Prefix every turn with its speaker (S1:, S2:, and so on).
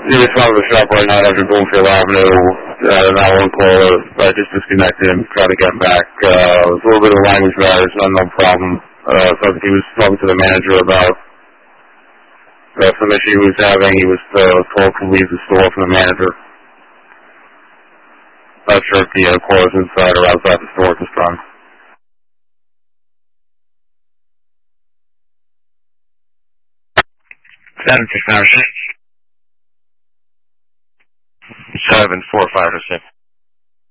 S1: He was from the shop right now after Bloomfield Avenue. That one caller, I just disconnected him, tried to get him back. It was a little bit of language barriers, no problem. So I think he was talking to the manager about some issue he was having. He was told to leave the store from the manager. Not sure if the caller's inside or outside the store at this time.
S2: Seven 4 5 6.